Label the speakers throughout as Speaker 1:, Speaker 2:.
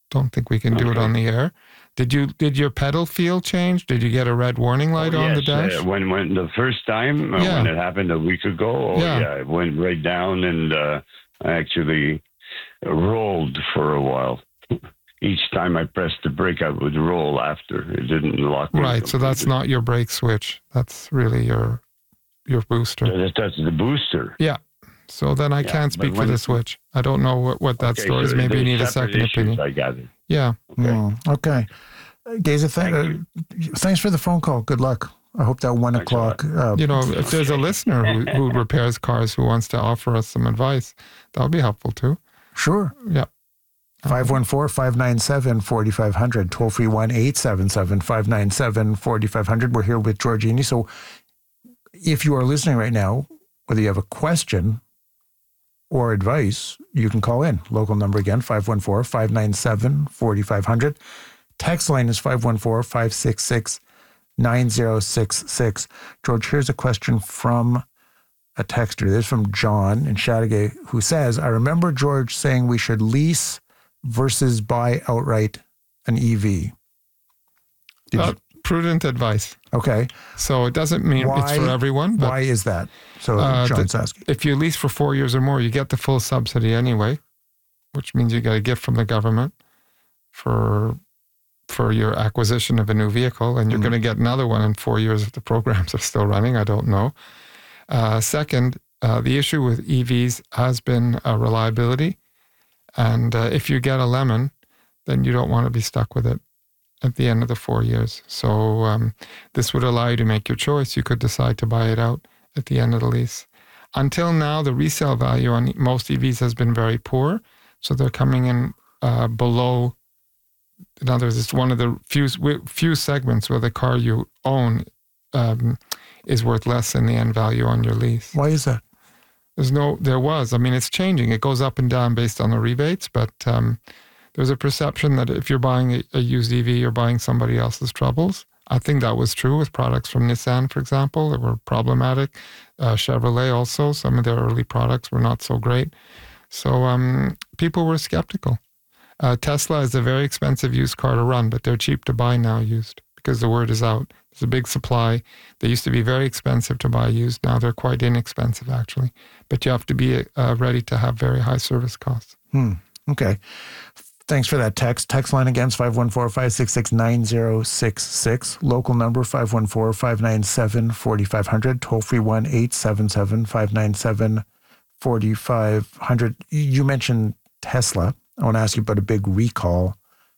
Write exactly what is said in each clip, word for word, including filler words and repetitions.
Speaker 1: don't think we can do
Speaker 2: Okay.
Speaker 1: it on the air. Did you? Did your pedal feel change? Did you get a red warning light
Speaker 2: Oh,
Speaker 1: on
Speaker 2: yes,
Speaker 1: the dash?
Speaker 2: Uh, when when the first time uh,
Speaker 1: Yeah.
Speaker 2: when it happened a week ago, oh
Speaker 1: Yeah.
Speaker 2: yeah, it went right down, and uh, I actually rolled for a while. Each time I pressed the brake, I would roll after. It didn't lock me.
Speaker 1: Right. So that's not your brake switch. That's really your your booster.
Speaker 2: That, that's the booster.
Speaker 1: Yeah. So then I
Speaker 2: Yeah,
Speaker 1: can't
Speaker 2: but
Speaker 1: speak for
Speaker 2: when-
Speaker 1: the switch. I don't know what, what that
Speaker 2: Okay,
Speaker 1: story is.
Speaker 2: so
Speaker 1: Maybe you
Speaker 2: there's
Speaker 1: need a
Speaker 2: separate
Speaker 1: second
Speaker 2: issues,
Speaker 1: opinion.
Speaker 2: I gather.
Speaker 1: Yeah.
Speaker 2: Okay.
Speaker 3: Mm, okay. Geza, th-
Speaker 2: Thank
Speaker 3: uh,
Speaker 2: you.
Speaker 3: thanks for the phone call. Good luck. I hope that one
Speaker 2: Thanks a
Speaker 3: o'clock. Uh,
Speaker 1: You know, if there's a listener who, who repairs cars who wants to offer us some advice, that'll be helpful too.
Speaker 3: sure.
Speaker 1: Yeah.
Speaker 3: five one four, five nine seven, four five zero zero, toll free one eight seven seven, five nine seven, four five zero zero. We're here with Georgini. So if you are listening right now, whether you have a question or advice, you can call in. Local number again, five one four, five nine seven, four five zero zero. Text line is five one four, five six six, nine zero six six. George, here's a question from a texter. This is from John in Chateauguay, who says, I remember George saying we should lease versus buy outright an E V. Did
Speaker 1: Uh,
Speaker 3: you,
Speaker 1: prudent advice.
Speaker 3: okay.
Speaker 1: So it doesn't mean it's
Speaker 3: Why-
Speaker 1: for everyone, but
Speaker 3: Why is that? So
Speaker 1: Uh,
Speaker 3: John's
Speaker 1: the-
Speaker 3: asking.
Speaker 1: if you lease for four years or more, you get the full subsidy anyway, which means you get a gift from the government for for your acquisition of a new vehicle, and you're
Speaker 3: Mhm.
Speaker 1: going to get another one in four years if the programs are still running. I don't know. Uh, second, uh, the issue with E Vs has been uh, reliability, and uh, if you get a lemon, then you don't want to be stuck with it at the end of the four years. So um, this would allow you to make your choice. You could decide to buy it out at the end of the lease. Until now, the resale value on most E Vs has been very poor, so they're coming in uh, below. In other words, it's one of the few few segments where the car you own um, is worth less than the end value on your lease.
Speaker 3: Why is that?
Speaker 1: There's no, there was. I mean, it's changing. It goes up and down based on the rebates, but um, there's a perception that if you're buying a, a used E V, you're buying somebody else's troubles. I think that was true with products from Nissan, for example, that were problematic. Uh, Chevrolet also, some of their early products were not so great. So um, people were skeptical. Uh, Tesla is a very expensive used car to run, but they're cheap to buy now used because the word is out. There's a big supply. They used to be very expensive to buy used. Now they're quite inexpensive, actually. But you have to be uh, ready to have very high service costs.
Speaker 3: Hmm. Okay. Thanks for that text. Text line again is five one four, five six six, nine zero six six. Local number five one four, five nine seven, four five zero zero. Toll free one eight seven seven, five nine seven, four five zero zero. You mentioned Tesla. I want to ask you about a big recall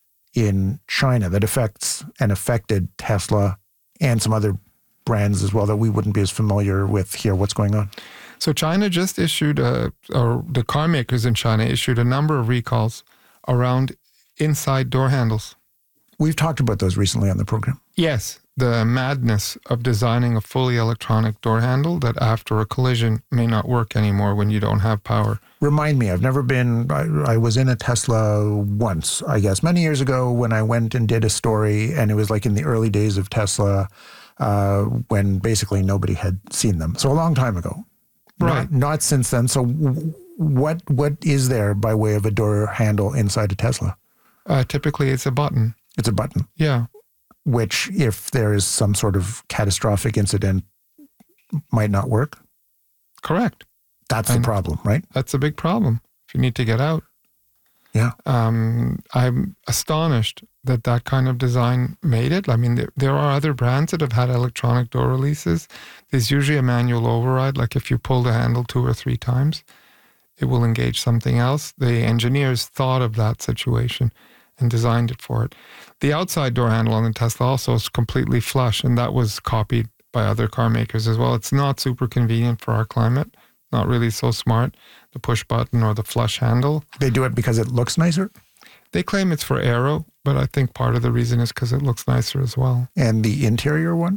Speaker 3: in China that affects and affected Tesla and some other brands as well that we wouldn't be as familiar with here. What's going on?
Speaker 1: So China just issued, a, or the car makers in China issued a number of recalls around inside door handles.
Speaker 3: We've talked about those recently on the program.
Speaker 1: Yes, the madness of designing a fully electronic door handle that after a collision may not work anymore when you don't have power.
Speaker 3: Remind me, I've never been, I, I was in a Tesla once, I guess, many years ago when I went and did a story, and it was like in the early days of Tesla uh, when basically nobody had seen them. So a long time ago.
Speaker 1: Right.
Speaker 3: Not, not since then. So w- what what is there by way of a door handle inside a Tesla?
Speaker 1: Uh, typically it's a button.
Speaker 3: It's a button,
Speaker 1: Yeah.
Speaker 3: which if there is some sort of catastrophic incident might not work.
Speaker 1: Correct.
Speaker 3: That's the
Speaker 1: And-
Speaker 3: problem, right?
Speaker 1: That's a big problem if you need to get out.
Speaker 3: Yeah.
Speaker 1: Um, I'm astonished that that kind of design made it. I mean, there, there are other brands that have had electronic door releases. There's usually a manual override, like if you pull the handle two or three times, it will engage something else. The engineers thought of that situation and designed it for it. The outside door handle on the Tesla also is completely flush, and that was copied by other car makers as well. It's not super convenient for our climate, not really so smart, the push button or the flush handle.
Speaker 3: They do it because it looks nicer,
Speaker 1: They claim it's for aero, but I think part of the reason is because it looks nicer as well.
Speaker 3: and the interior one?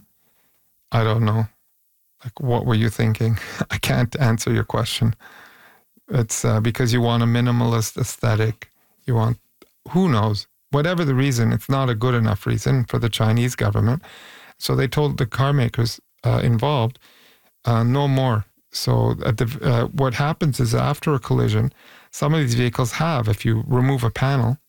Speaker 1: I don't know. Like, what were you thinking? I can't answer your question. It's uh, because you want a minimalist aesthetic. You want, who knows? Whatever the reason, it's not a good enough reason for the Chinese government. So they told the car makers uh, involved, uh, no more. So at the, uh, what happens is after a collision, some of these vehicles have, if you remove a panel,